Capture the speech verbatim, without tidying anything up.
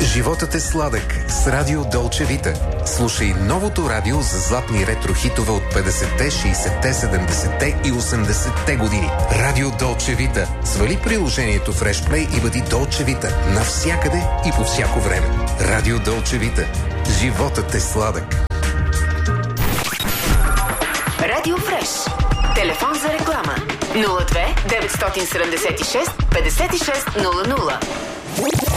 Животът е сладък с Радио Долче Вита. Слушай новото радио за златни ретро хитове от петдесетте, шейсетте, седемдесетте и осемдесетте години. Радио Долче Вита. Свали приложението в Freshplay и бъди Долче Вита навсякъде и по всяко време. Радио Долче Вита. Животът е сладък. Радио Фреш. Телефон за реклама нула две деветстотин седемдесет и шест петдесет и шест нула нула.